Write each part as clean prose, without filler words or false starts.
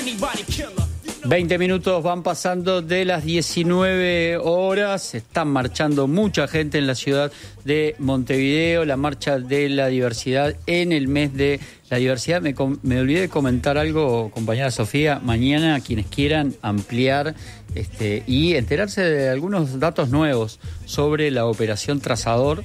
20 minutos van pasando de las 19 horas. Están marchando mucha gente en la ciudad de Montevideo. La marcha de la diversidad en el mes de la diversidad. Me olvidé de comentar algo, compañera Sofía. Mañana, quienes quieran ampliar y enterarse de algunos datos nuevos sobre la operación Trazador,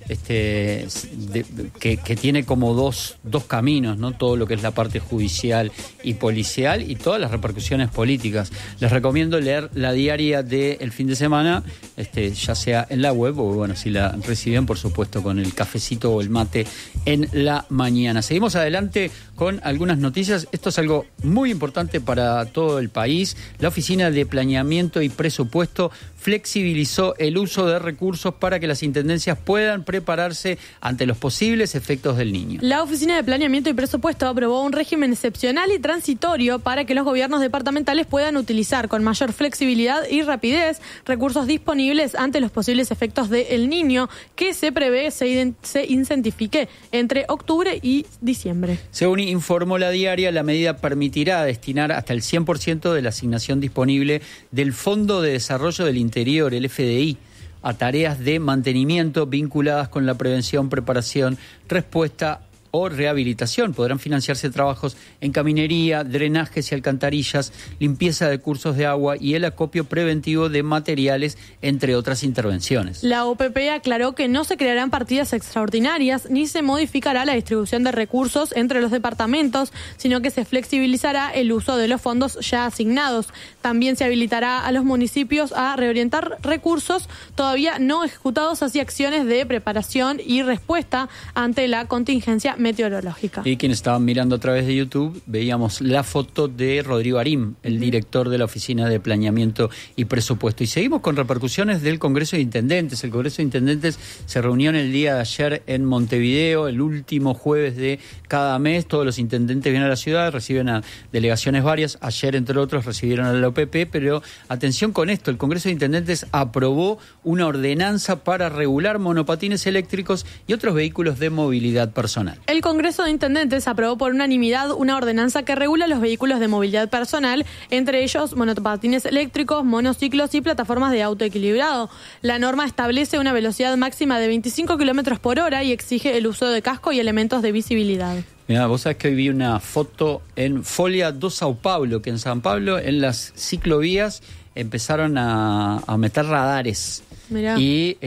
que tiene como dos caminos, ¿no? Todo lo que es la parte judicial y policial y todas las repercusiones políticas. Les recomiendo leer la diaria del fin de semana, ya sea en la web o, bueno, si la reciben, por supuesto, con el cafecito o el mate en la mañana. Seguimos adelante con algunas noticias. Esto es algo muy importante para todo el país. La Oficina de Planeamiento y Presupuesto flexibilizó el uso de recursos para que las intendencias puedan prepararse ante los posibles efectos del Niño. La Oficina de Planeamiento y Presupuesto aprobó un régimen excepcional y transitorio para que los gobiernos departamentales puedan utilizar con mayor flexibilidad y rapidez recursos disponibles ante los posibles efectos del Niño, que se prevé se intensifique entre octubre y diciembre. Según informó la diaria, la medida permitirá destinar hasta el 100% de la asignación disponible del Fondo de Desarrollo del Interior, el FDI, a tareas de mantenimiento vinculadas con la prevención, preparación, respuesta o rehabilitación. Podrán financiarse trabajos en caminería, drenajes y alcantarillas, limpieza de cursos de agua y el acopio preventivo de materiales, entre otras intervenciones. La OPP aclaró que no se crearán partidas extraordinarias ni se modificará la distribución de recursos entre los departamentos, sino que se flexibilizará el uso de los fondos ya asignados. También se habilitará a los municipios a reorientar recursos todavía no ejecutados hacia acciones de preparación y respuesta ante la contingencia meteorológica. Y quienes estaban mirando a través de YouTube, veíamos la foto de Rodrigo Arim, el director de la Oficina de Planeamiento y Presupuesto. Y seguimos con repercusiones del Congreso de Intendentes. El Congreso de Intendentes se reunió en el día de ayer en Montevideo, el último jueves de cada mes. Todos los intendentes vienen a la ciudad, reciben a delegaciones varias. Ayer, entre otros, recibieron a la OPP, pero atención con esto, el Congreso de Intendentes aprobó una ordenanza para regular monopatines eléctricos y otros vehículos de movilidad personal. El Congreso de Intendentes aprobó por unanimidad una ordenanza que regula los vehículos de movilidad personal, entre ellos monopatines eléctricos, monociclos y plataformas de auto equilibrado. La norma establece una velocidad máxima de 25 kilómetros por hora y exige el uso de casco y elementos de visibilidad. Mirá, vos sabés que hoy vi una foto en Folia do Sao Paulo, que en San Pablo, en las ciclovías, empezaron a meter radares. Mirá. Y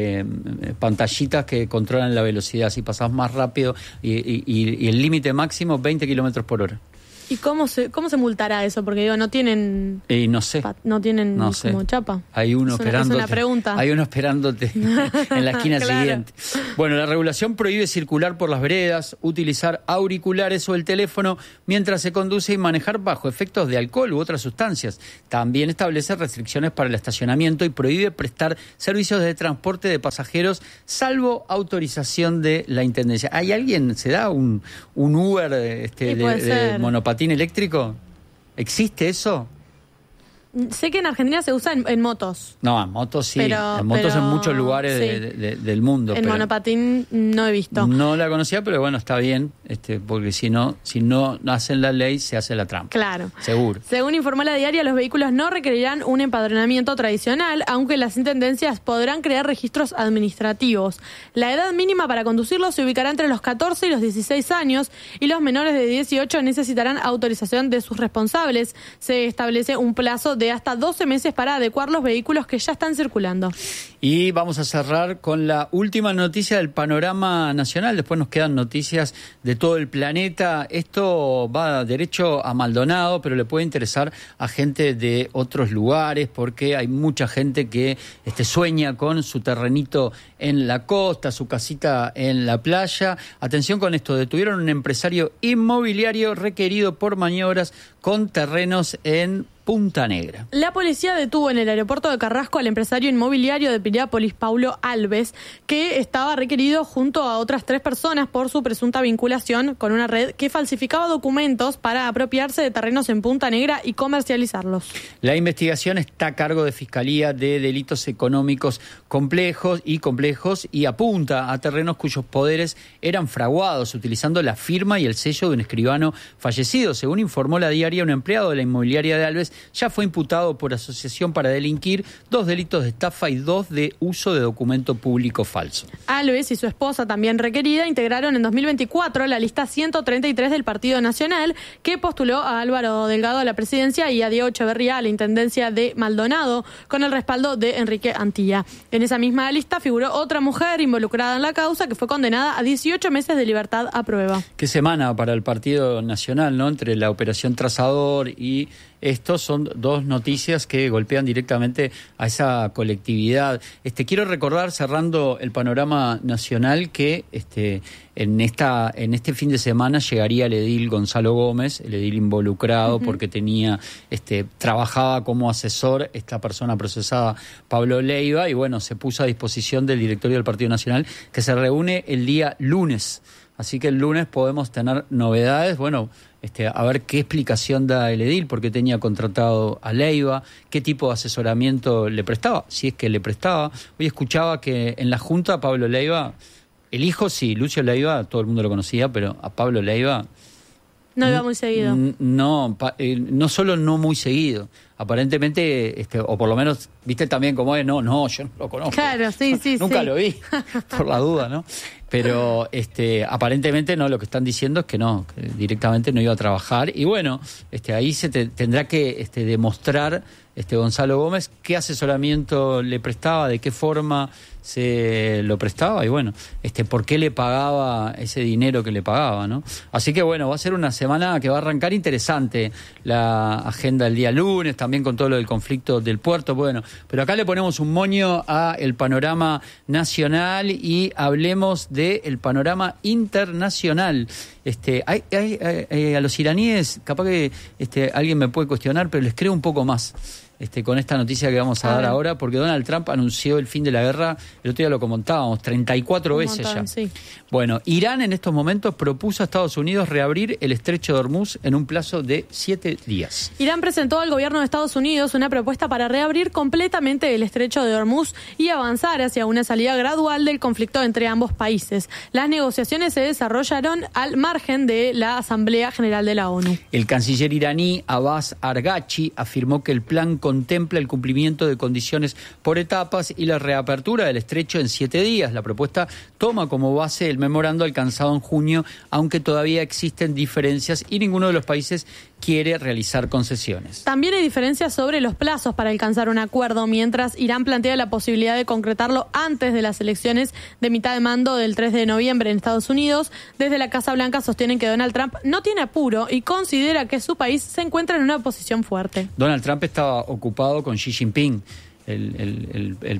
pantallitas que controlan la velocidad, si pasás más rápido y el límite máximo 20 kilómetros por hora. ¿Y cómo se multará eso? Porque digo, no tienen... no sé. No tienen como chapa. Hay uno esperándote. Es una pregunta. Hay uno esperándote en la esquina claro. Siguiente. Bueno, la regulación prohíbe circular por las veredas, utilizar auriculares o el teléfono mientras se conduce y manejar bajo efectos de alcohol u otras sustancias. También establece restricciones para el estacionamiento y prohíbe prestar servicios de transporte de pasajeros, salvo autorización de la Intendencia. ¿Hay alguien, se da un Uber de monopatín eléctrico? ¿Existe eso? Sé que en Argentina se usa en motos. No, en motos sí. En motos en muchos lugares sí. Del mundo. En monopatín no he visto. No la conocía, pero bueno, está bien, porque si no hacen la ley, se hace la trampa. Claro. Seguro. Según informó la diaria, los vehículos no requerirán un empadronamiento tradicional, aunque las intendencias podrán crear registros administrativos. La edad mínima para conducirlos se ubicará entre los 14 y los 16 años y los menores de 18 necesitarán autorización de sus responsables. Se establece un plazo de hasta 12 meses para adecuar los vehículos que ya están circulando. Y vamos a cerrar con la última noticia del panorama nacional. Después nos quedan noticias de todo el planeta. Esto va derecho a Maldonado, pero le puede interesar a gente de otros lugares porque hay mucha gente que sueña con su terrenito en la costa, su casita en la playa. Atención con esto, detuvieron un empresario inmobiliario requerido por maniobras con terrenos en Punta Negra. La policía detuvo en el aeropuerto de Carrasco al empresario inmobiliario de Piriápolis, Paulo Alves, que estaba requerido junto a otras 3 personas por su presunta vinculación con una red que falsificaba documentos para apropiarse de terrenos en Punta Negra y comercializarlos. La investigación está a cargo de Fiscalía de Delitos Económicos complejos y apunta a terrenos cuyos poderes eran fraguados utilizando la firma y el sello de un escribano fallecido. Según informó La Diaria, un empleado de la inmobiliaria de Alves ya fue imputado por asociación para delinquir, 2 delitos de estafa y 2 de uso de documento público falso. Alves y su esposa, también requerida, integraron en 2024 la lista 133 del Partido Nacional, que postuló a Álvaro Delgado a la presidencia y a Diego Echeverría a la intendencia de Maldonado, con el respaldo de Enrique Antilla. En esa misma lista figuró otra mujer involucrada en la causa, que fue condenada a 18 meses de libertad a prueba. Qué semana para el Partido Nacional, ¿no? Entre la Operación Trazador y estos son 2 noticias que golpean directamente a esa colectividad. Quiero recordar, cerrando el panorama nacional, que en este fin de semana llegaría el edil Gonzalo Gómez, el edil involucrado porque trabajaba como asesor esta persona procesada, Pablo Leiva, y bueno, se puso a disposición del directorio del Partido Nacional, que se reúne el día lunes. Así que el lunes podemos tener novedades, a ver qué explicación da el edil, por qué tenía contratado a Leiva, qué tipo de asesoramiento le prestaba, si es que le prestaba. Hoy escuchaba que en la Junta Pablo Leiva, el hijo sí, Lucio Leiva, todo el mundo lo conocía, pero a Pablo Leiva no iba muy seguido. No solo no muy seguido, aparentemente, o por lo menos, viste también cómo es, yo no lo conozco. Claro, sí. Nunca lo vi, por la duda, ¿no? Pero aparentemente no, lo que están diciendo es que no, que directamente no iba a trabajar. Y bueno, ahí se tendrá que demostrar Gonzalo Gómez qué asesoramiento le prestaba, de qué forma se lo prestaba y bueno, por qué le pagaba ese dinero que le pagaba, ¿no? Así que bueno, va a ser una semana que va a arrancar interesante la agenda del día lunes, también con todo lo del conflicto del puerto, bueno, pero acá le ponemos un moño a el panorama nacional y hablemos del panorama internacional. A los iraníes, capaz que alguien me puede cuestionar, pero les creo un poco más. Con esta noticia que vamos a dar ahora, porque Donald Trump anunció el fin de la guerra, el otro día lo comentábamos, 34 veces ya. Sí. Bueno, Irán en estos momentos propuso a Estados Unidos reabrir el estrecho de Hormuz en un plazo de 7 días. Irán presentó al gobierno de Estados Unidos una propuesta para reabrir completamente el estrecho de Hormuz y avanzar hacia una salida gradual del conflicto entre ambos países. Las negociaciones se desarrollaron al margen de la Asamblea General de la ONU. El canciller iraní Abbas Araghchi afirmó que el plan contempla el cumplimiento de condiciones por etapas y la reapertura del estrecho en 7 días. La propuesta toma como base el memorando alcanzado en junio, aunque todavía existen diferencias y ninguno de los países quiere realizar concesiones. También hay diferencias sobre los plazos para alcanzar un acuerdo, mientras Irán plantea la posibilidad de concretarlo antes de las elecciones de mitad de mando del 3 de noviembre en Estados Unidos. Desde la Casa Blanca sostienen que Donald Trump no tiene apuro y considera que su país se encuentra en una posición fuerte. Donald Trump estaba ocupado con Xi Jinping, el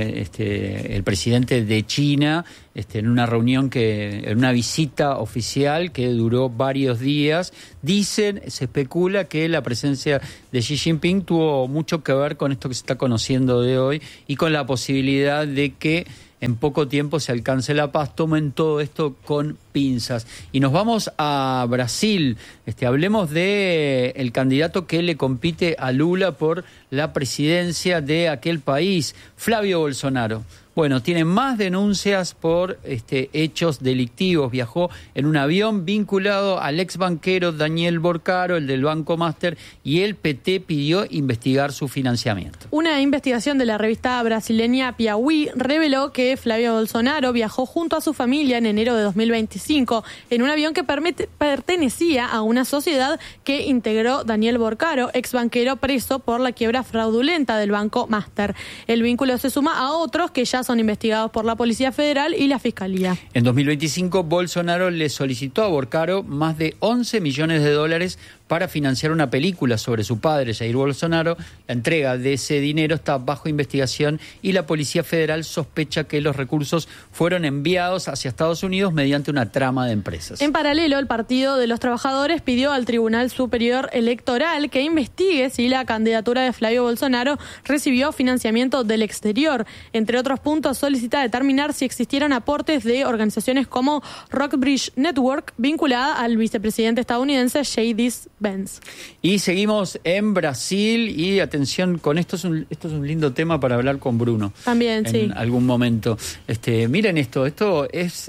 presidente de China, en una reunión en una visita oficial que duró varios días. Se especula que la presencia de Xi Jinping tuvo mucho que ver con esto que se está conociendo de hoy y con la posibilidad de que en poco tiempo se alcance la paz. Tomen todo esto con pinzas. Y nos vamos a Brasil. Hablemos de el candidato que le compite a Lula por la presidencia de aquel país, Flavio Bolsonaro. Bueno, tiene más denuncias por hechos delictivos. Viajó en un avión vinculado al ex banquero Daniel Borcaro, el del Banco Master, y el PT pidió investigar su financiamiento. Una investigación de la revista brasileña Piauí reveló que Flavio Bolsonaro viajó junto a su familia en enero de 2025 en un avión que pertenecía a una sociedad que integró Daniel Borcaro, ex banquero preso por la quiebra fraudulenta del Banco Master. El vínculo se suma a otros que ya son investigados por la Policía Federal y la Fiscalía. En 2025, Bolsonaro le solicitó a Borcaro más de $11 millones para financiar una película sobre su padre, Jair Bolsonaro. La entrega de ese dinero está bajo investigación y la Policía Federal sospecha que los recursos fueron enviados hacia Estados Unidos mediante una trama de empresas. En paralelo, el Partido de los Trabajadores pidió al Tribunal Superior Electoral que investigue si la candidatura de Flavio Bolsonaro recibió financiamiento del exterior. Entre otros puntos, solicita determinar si existieron aportes de organizaciones como Rockbridge Network vinculada al vicepresidente estadounidense J.D. Vance. Y seguimos en Brasil y atención con esto es un lindo tema para hablar con Bruno. También, sí. En algún momento. Miren esto es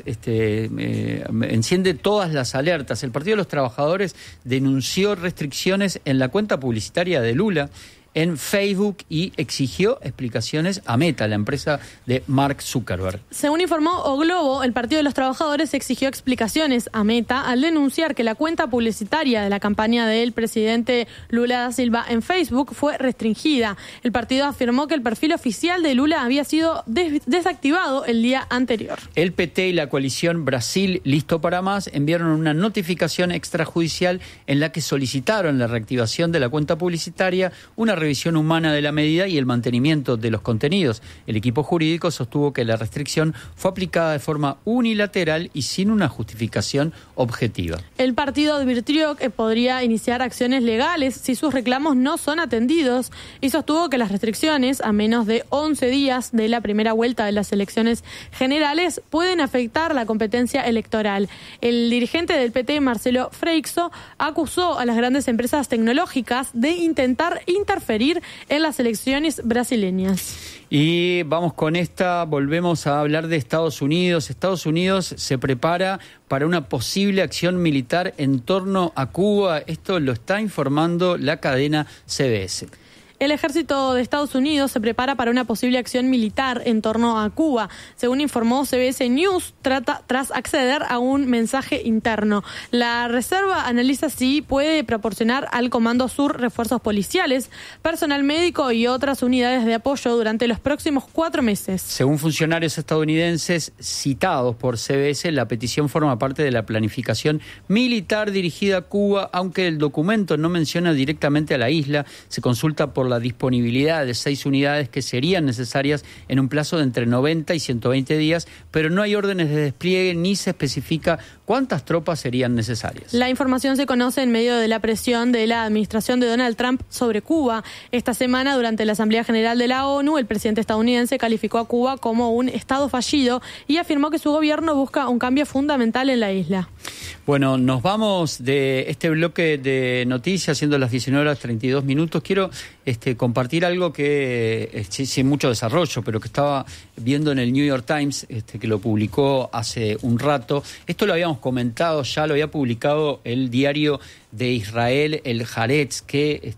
enciende todas las alertas. El Partido de los Trabajadores denunció restricciones en la cuenta publicitaria de Lula en Facebook y exigió explicaciones a Meta, la empresa de Mark Zuckerberg. Según informó O Globo, el Partido de los Trabajadores exigió explicaciones a Meta al denunciar que la cuenta publicitaria de la campaña del presidente Lula da Silva en Facebook fue restringida. El partido afirmó que el perfil oficial de Lula había sido desactivado el día anterior. El PT y la coalición Brasil Listo para Más enviaron una notificación extrajudicial en la que solicitaron la reactivación de la cuenta publicitaria, una revisión humana de la medida y el mantenimiento de los contenidos. El equipo jurídico sostuvo que la restricción fue aplicada de forma unilateral y sin una justificación objetiva. El partido advirtió que podría iniciar acciones legales si sus reclamos no son atendidos y sostuvo que las restricciones, a menos de 11 días de la primera vuelta de las elecciones generales, pueden afectar la competencia electoral. El dirigente del PT, Marcelo Freixo, acusó a las grandes empresas tecnológicas de intentar interferir en las elecciones brasileñas. Y vamos con volvemos a hablar de Estados Unidos. Estados Unidos se prepara para una posible acción militar en torno a Cuba. Esto lo está informando la cadena CBS. El ejército de Estados Unidos se prepara para una posible acción militar en torno a Cuba, según informó CBS News, tras acceder a un mensaje interno. La reserva analiza si puede proporcionar al Comando Sur refuerzos policiales, personal médico y otras unidades de apoyo durante los próximos 4 meses. Según funcionarios estadounidenses citados por CBS, la petición forma parte de la planificación militar dirigida a Cuba, aunque el documento no menciona directamente a la isla. Se consulta por la disponibilidad de 6 unidades que serían necesarias en un plazo de entre 90 y 120 días, pero no hay órdenes de despliegue ni se especifica cuántas tropas serían necesarias. La información se conoce en medio de la presión de la administración de Donald Trump sobre Cuba. Esta semana, durante la Asamblea General de la ONU, el presidente estadounidense calificó a Cuba como un estado fallido y afirmó que su gobierno busca un cambio fundamental en la isla. Bueno, nos vamos de este bloque de noticias, siendo las 19:32. Quiero compartir algo que sin mucho desarrollo, pero que estaba viendo en el New York Times, que lo publicó hace un rato. Esto lo habíamos comentado, ya lo había publicado el diario de Israel, el Haaretz, que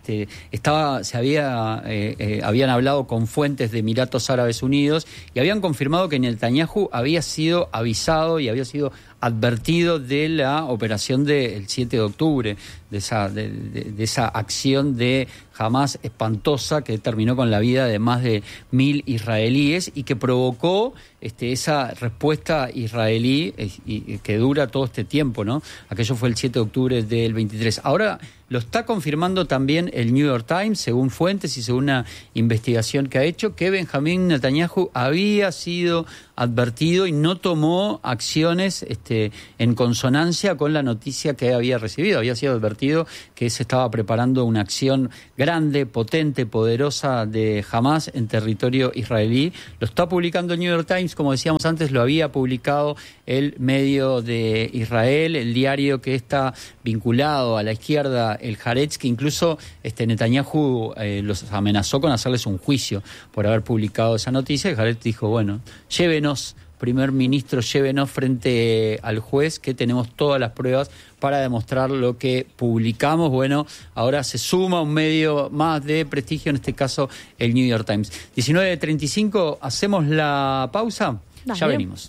habían hablado con fuentes de Emiratos Árabes Unidos y habían confirmado que Netanyahu había sido avisado y había sido advertido de la operación del 7 de octubre, de esa acción de Hamás espantosa que terminó con la vida de más de 1.000 israelíes y que provocó esa respuesta israelí y que dura todo este tiempo, ¿no? Aquello fue el 7 de octubre del 23. Ahora lo está confirmando también el New York Times, según fuentes y según una investigación que ha hecho, que Benjamín Netanyahu había sido advertido y no tomó acciones en consonancia con la noticia que había recibido. Había sido advertido que se estaba preparando una acción grande, potente, poderosa de Hamás en territorio israelí. Lo está publicando el New York Times, como decíamos antes, lo había publicado el medio de Israel, el diario que está vinculado a la izquierda, el Haaretz, que incluso Netanyahu los amenazó con hacerles un juicio por haber publicado esa noticia. El Haaretz dijo, bueno, llévenos, primer ministro, llévenos frente al juez, que tenemos todas las pruebas para demostrar lo que publicamos. Bueno, ahora se suma un medio más de prestigio, en este caso el New York Times. 19:35, hacemos la pausa. Dale. Ya venimos.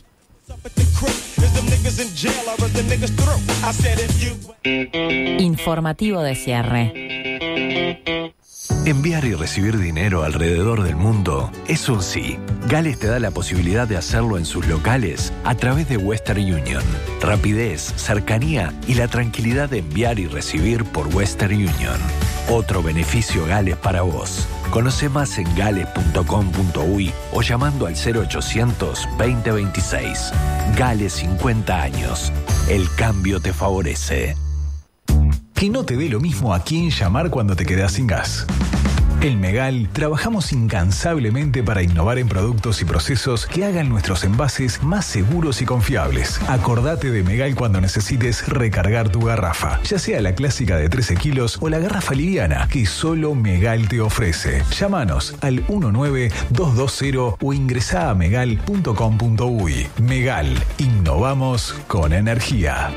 Informativo de cierre. Enviar y recibir dinero alrededor del mundo es un sí. Gales te da la posibilidad de hacerlo en sus locales a través de Western Union. Rapidez, cercanía y la tranquilidad de enviar y recibir por Western Union. Otro beneficio Gales para vos. Conoce más en gales.com.uy o llamando al 0800 2026. Gales 50 años. El cambio te favorece. Que no te dé lo mismo a quién llamar cuando te quedas sin gas. En Megal trabajamos incansablemente para innovar en productos y procesos que hagan nuestros envases más seguros y confiables. Acordate de Megal cuando necesites recargar tu garrafa, ya sea la clásica de 13 kilos o la garrafa liviana que solo Megal te ofrece. Llámanos al 19220 o ingresá a megal.com.uy. Megal, innovamos con energía.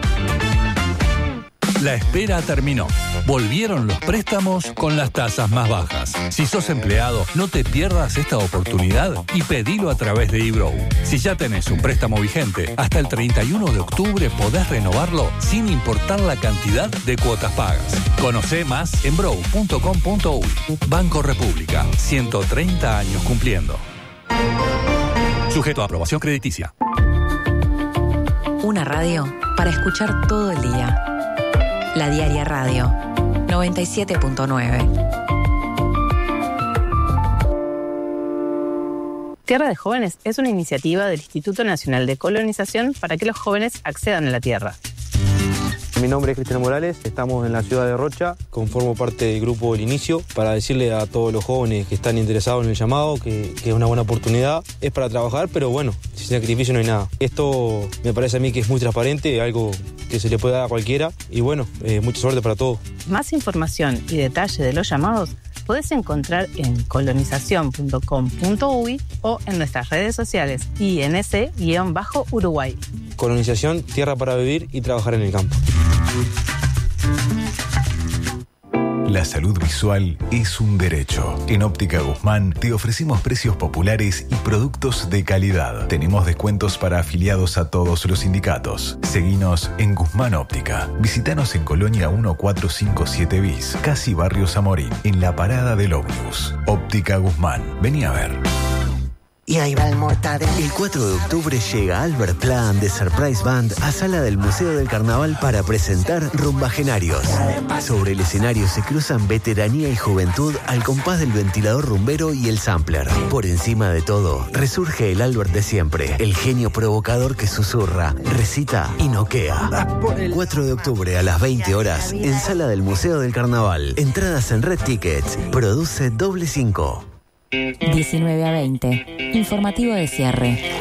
La espera terminó. Volvieron los préstamos con las tasas más bajas. Si sos empleado, no te pierdas esta oportunidad y pedilo a través de eBrow. Si ya tenés un préstamo vigente, hasta el 31 de octubre podés renovarlo sin importar la cantidad de cuotas pagas. Conocé más en brow.com.uy. Banco República, 130 años cumpliendo. Sujeto a aprobación crediticia. Una radio para escuchar todo el día. La Diaria Radio, 97.9. Tierra de Jóvenes es una iniciativa del Instituto Nacional de Colonización para que los jóvenes accedan a la tierra. Mi nombre es Cristiano Morales, estamos en la ciudad de Rocha, conformo parte del grupo El Inicio para decirle a todos los jóvenes que están interesados en el llamado que es una buena oportunidad, es para trabajar, pero bueno, sin sacrificio no hay nada. Esto me parece a mí que es muy transparente, algo que se le puede dar a cualquiera y bueno, mucha suerte para todos. Más información y detalle de los llamados podés encontrar en colonización.com.uy o en nuestras redes sociales INC-Uruguay. Colonización, tierra para vivir y trabajar en el campo. La salud visual es un derecho. En Óptica Guzmán te ofrecemos precios populares y productos de calidad. Tenemos descuentos para afiliados a todos los sindicatos. Seguinos en Guzmán Óptica. Visítanos en Colonia 1457 bis, casi Barrio Zamorín, en la parada del ómnibus. Óptica Guzmán. Vení a ver. Y ahí va el mortadelo. El 4 de octubre llega Albert Plan de Surprise Band a Sala del Museo del Carnaval para presentar Rumbagenarios. Sobre el escenario se cruzan veteranía y juventud al compás del ventilador rumbero y el sampler. Por encima de todo, resurge el Albert de siempre, el genio provocador que susurra, recita y noquea. 4 de octubre a las 20 horas en Sala del Museo del Carnaval. Entradas en Red Tickets. Produce Doble 5. 19 a 20. Informativo de cierre.